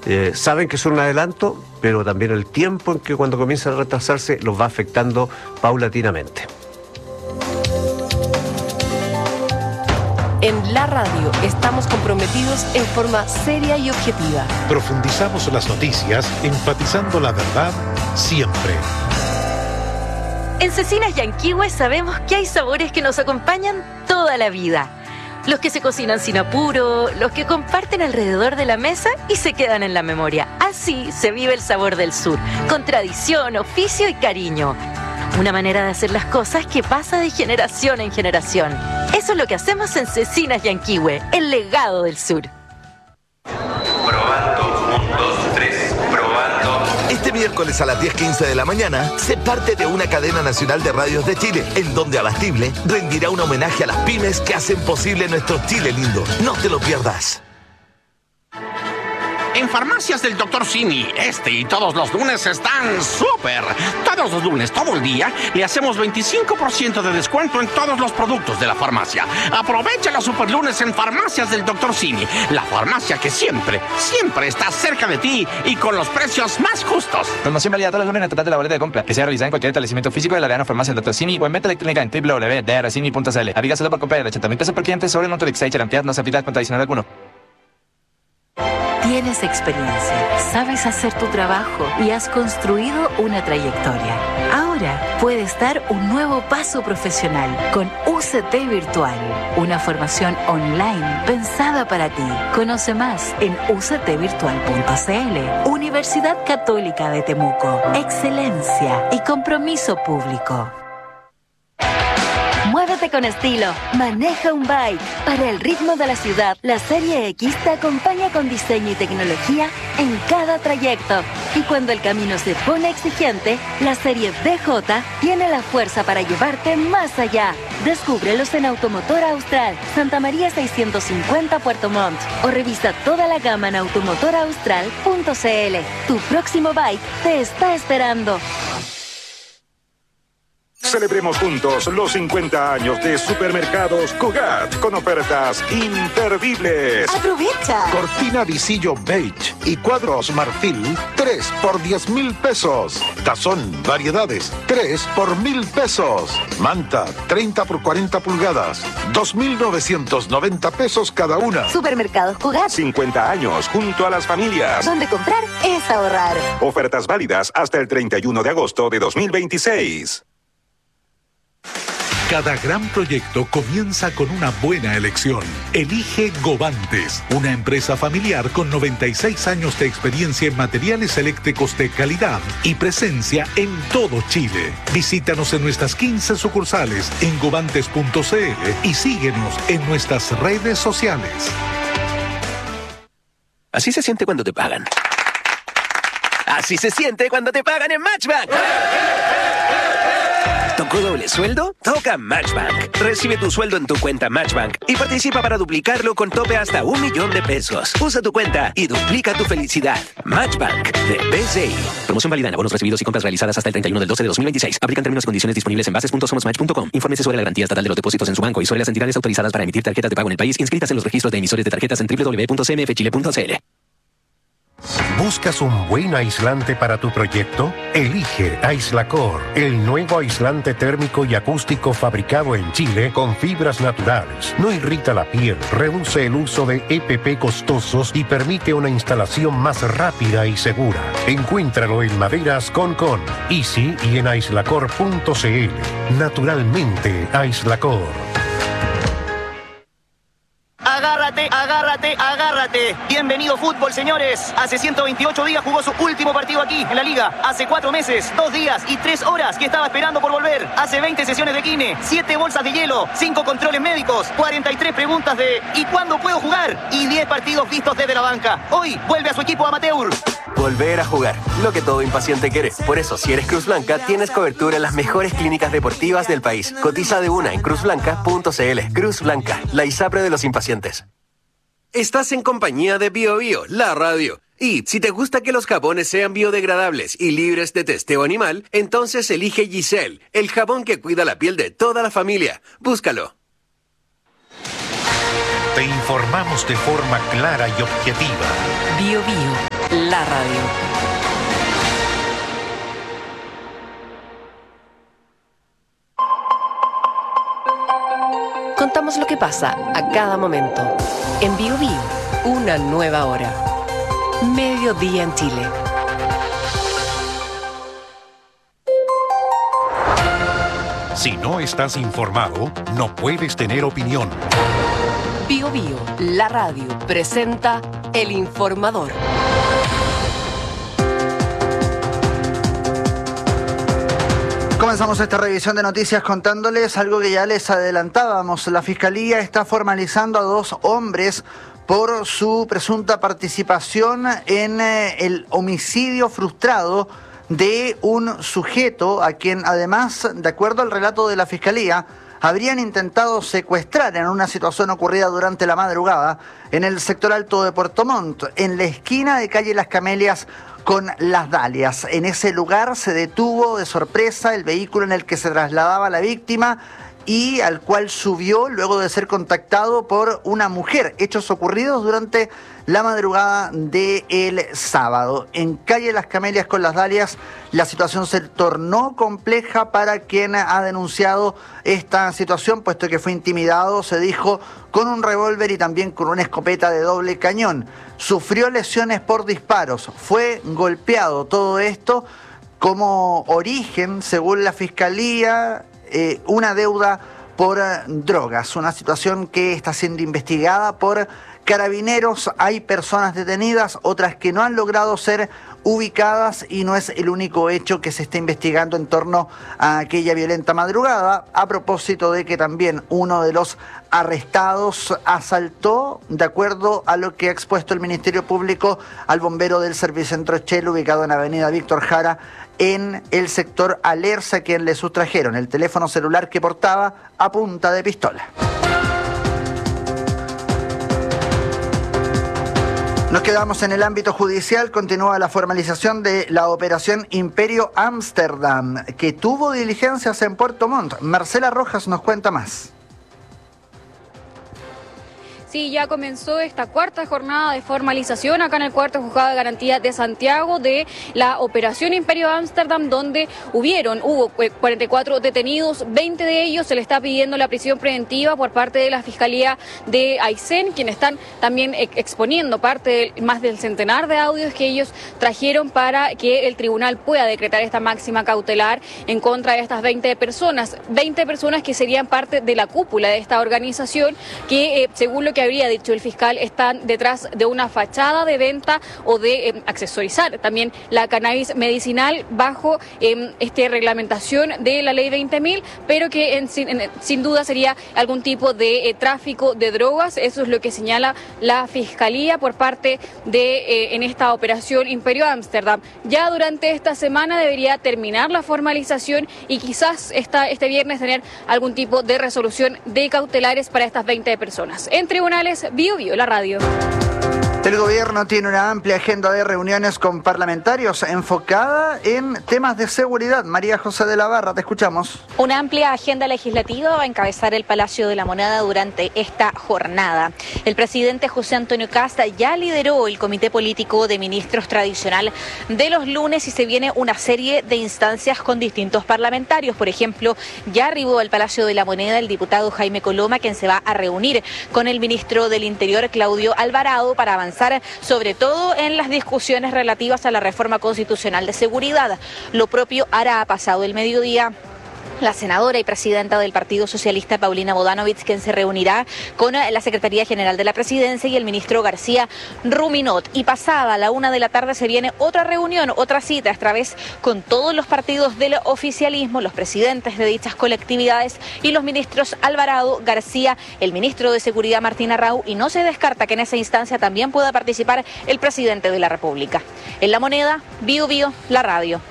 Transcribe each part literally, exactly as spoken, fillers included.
eh, saben que son un adelanto, pero también el tiempo en que cuando comienzan a retrasarse los va afectando paulatinamente. En la radio estamos comprometidos en forma seria y objetiva. Profundizamos las noticias, enfatizando la verdad siempre. En Cecinas Yanquihue sabemos que hay sabores que nos acompañan toda la vida. Los que se cocinan sin apuro, los que comparten alrededor de la mesa y se quedan en la memoria. Así se vive el sabor del sur, con tradición, oficio y cariño. Una manera de hacer las cosas que pasa de generación en generación. Eso es lo que hacemos en Cecinas Yanquihue, el legado del sur. Probando, un, dos, tres, probando. Este miércoles a las diez quince de la mañana, sé parte de una cadena nacional de radios de Chile, en donde Abastible rendirá un homenaje a las pymes que hacen posible nuestro Chile lindo. No te lo pierdas. En Farmacias del doctor Simi, este y todos los lunes están súper. Todos los lunes, todo el día, le hacemos veinticinco por ciento de descuento en todos los productos de la farmacia. Aprovecha los superlunes en Farmacias del doctor Simi, la farmacia que siempre, siempre está cerca de ti y con los precios más justos. Promoción válida todos los lunes en el total de la boleta de compra, que sea realizada en cualquier establecimiento físico de la Veana Farmacia del doctor Simi o en venta electrónica en doble u doble u doble u punto d r simi punto c l. Aplica solo por compra de ochenta mil pesos por cliente sobre el monto de Exchange. La cantidad no se aplica contra adicional alguno. Tienes experiencia, sabes hacer tu trabajo y has construido una trayectoria. Ahora puedes dar un nuevo paso profesional con U C T Virtual, una formación online pensada para ti. Conoce más en u c t virtual punto c l. Universidad Católica de Temuco. Excelencia y compromiso público. Muévete con estilo, maneja un bike. Para el ritmo de la ciudad, la Serie X te acompaña con diseño y tecnología en cada trayecto. Y cuando el camino se pone exigente, la Serie D J tiene la fuerza para llevarte más allá. Descúbrelos en Automotor Austral, Santa María seiscientos cincuenta Puerto Montt. O revisa toda la gama en automotor austral punto c l. Tu próximo bike te está esperando. Celebremos juntos los cincuenta años de Supermercados Cugat con ofertas imperdibles. ¡Aprovecha! Cortina visillo beige y cuadros marfil, tres por diez mil pesos. Tazón variedades, tres por mil pesos. Manta, treinta por cuarenta pulgadas, dos mil novecientos noventa pesos cada una. Supermercados Cugat. cincuenta años junto a las familias. Donde comprar es ahorrar. Ofertas válidas hasta el treinta y uno de agosto de dos mil veintiséis. Cada gran proyecto comienza con una buena elección. Elige Govantes, una empresa familiar con noventa y seis años de experiencia en materiales eléctricos de calidad y presencia en todo Chile. Visítanos en nuestras quince sucursales en govantes punto c l y síguenos en nuestras redes sociales. Así se siente cuando te pagan. Así se siente cuando te pagan en Matchbank. ¿Tocó doble sueldo? Toca Matchbank. Recibe tu sueldo en tu cuenta Matchbank y participa para duplicarlo con tope hasta un millón de pesos. Usa tu cuenta y duplica tu felicidad. Matchbank de B C I. Promoción válida en abonos recibidos y compras realizadas hasta el treinta y uno del doce de dos mil veintiséis. Aplican términos y condiciones disponibles en bases punto somos match punto com. Infórmese sobre la garantía estatal de los depósitos en su banco y sobre las entidades autorizadas para emitir tarjetas de pago en el país inscritas en los registros de emisores de tarjetas en doble u doble u doble u punto c m f chile punto c l. ¿Buscas un buen aislante para tu proyecto? Elige Aislacor, el nuevo aislante térmico y acústico fabricado en Chile con fibras naturales. No irrita la piel, reduce el uso de E P P costosos y permite una instalación más rápida y segura. Encuéntralo en Maderas Concon, Easy y en aislacor punto c l. Naturalmente, Aislacor. Agárrate, agárrate, agárrate. Bienvenido fútbol, señores. Hace ciento veintiocho días jugó su último partido aquí, en la Liga. Hace cuatro meses, dos días y tres horas que estaba esperando por volver. Hace veinte sesiones de kine, siete bolsas de hielo, cinco controles médicos, cuarenta y tres preguntas de ¿y cuándo puedo jugar? Y diez partidos vistos desde la banca. Hoy vuelve a su equipo amateur. Volver a jugar, lo que todo impaciente quiere. Por eso, si eres Cruz Blanca, tienes cobertura en las mejores clínicas deportivas del país. Cotiza de una en cruz blanca punto c l. Cruz Blanca, la ISAPRE de los impacientes. Estás en compañía de Bio Bio, la radio. Y si te gusta que los jabones sean biodegradables y libres de testeo animal, entonces elige Giselle, el jabón que cuida la piel de toda la familia. Búscalo. Te informamos de forma clara y objetiva. Bio Bio, la radio. Contamos lo que pasa a cada momento. En Bio Bio, una nueva hora. Mediodía en Chile. Si no estás informado, no puedes tener opinión. Bio Bio, la radio, presenta El Informador. Comenzamos esta revisión de noticias contándoles algo que ya les adelantábamos. La Fiscalía está formalizando a dos hombres por su presunta participación en eh, el homicidio frustrado de un sujeto a quien, además, de acuerdo al relato de la Fiscalía, habrían intentado secuestrar en una situación ocurrida durante la madrugada en el sector alto de Puerto Montt, en la esquina de calle Las Camelias con Las Dalias. En ese lugar se detuvo de sorpresa el vehículo en el que se trasladaba la víctima y al cual subió luego de ser contactado por una mujer. Hechos ocurridos durante la madrugada del sábado. En calle Las Camelias con Las Dalias, la situación se tornó compleja para quien ha denunciado esta situación, puesto que fue intimidado, se dijo, con un revólver y también con una escopeta de doble cañón. Sufrió lesiones por disparos, fue golpeado. Todo esto como origen, según la Fiscalía, eh, una deuda por eh, drogas, una situación que está siendo investigada por Carabineros. Hay personas detenidas, otras que no han logrado ser ubicadas y no es el único hecho que se está investigando en torno a aquella violenta madrugada, a propósito de que también uno de los arrestados asaltó, de acuerdo a lo que ha expuesto el Ministerio Público, al bombero del Servicentro Chelo, ubicado en Avenida Víctor Jara, en el sector Alerce, a quien le sustrajeron el teléfono celular que portaba a punta de pistola. Nos quedamos en el ámbito judicial. Continúa la formalización de la operación Imperio Ámsterdam, que tuvo diligencias en Puerto Montt. Marcela Rojas nos cuenta más. Sí, ya comenzó esta cuarta jornada de formalización acá en el cuarto juzgado de garantía de Santiago de la operación Imperio Ámsterdam, donde hubieron, hubo cuarenta y cuatro detenidos, veinte de ellos se le está pidiendo la prisión preventiva por parte de la Fiscalía de Aysén, quienes están también exponiendo parte de más del centenar de audios que ellos trajeron para que el tribunal pueda decretar esta máxima cautelar en contra de estas veinte personas, veinte personas que serían parte de la cúpula de esta organización que, eh, según lo que habría dicho el fiscal, están detrás de una fachada de venta o de eh, accesorizar también la cannabis medicinal bajo eh, esta reglamentación de la ley veinte mil, pero que en, en, sin duda sería algún tipo de eh, tráfico de drogas. Eso es lo que señala la Fiscalía por parte de eh, en esta operación Imperio Ámsterdam. Ya durante esta semana debería terminar la formalización y quizás esta, este viernes tener algún tipo de resolución de cautelares para estas veinte personas. En tribunales, Bio Bio, la radio. El gobierno tiene una amplia agenda de reuniones con parlamentarios enfocada en temas de seguridad. María José de la Barra, te escuchamos. Una amplia agenda legislativa va a encabezar el Palacio de la Moneda durante esta jornada. El presidente José Antonio Kast ya lideró el comité político de ministros tradicional de los lunes y se viene una serie de instancias con distintos parlamentarios. Por ejemplo, ya arribó al Palacio de la Moneda el diputado Jaime Coloma, quien se va a reunir con el ministro del Interior, Claudio Alvarado, para avanzar sobre todo en las discusiones relativas a la reforma constitucional de seguridad. Lo propio hará pasado el mediodía la senadora y presidenta del Partido Socialista, Paulina Bodanovich, quien se reunirá con la Secretaría General de la Presidencia y el ministro García Ruminot. Y pasada la una de la tarde se viene otra reunión, otra cita, esta vez con todos los partidos del oficialismo, los presidentes de dichas colectividades y los ministros Alvarado, García, el ministro de Seguridad Martín Arrau, y no se descarta que en esa instancia también pueda participar el presidente de la República. En La Moneda, Bio Bio, la radio.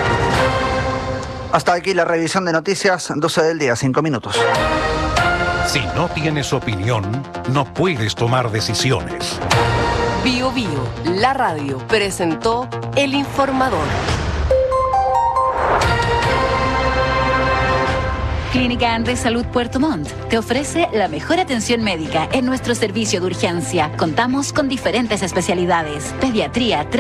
Hasta aquí la revisión de noticias, doce del día, cinco minutos. Si no tienes opinión, no puedes tomar decisiones. Bio Bio, la radio, presentó El Informador. Clínica Andes Salud Puerto Montt te ofrece la mejor atención médica en nuestro servicio de urgencia. Contamos con diferentes especialidades: pediatría,